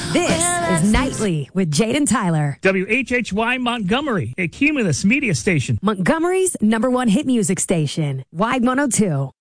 This is Nightly with Jaden Tyler. WHHY Montgomery, a Cumulus media station. Montgomery's #1 hit music station. Wide 102.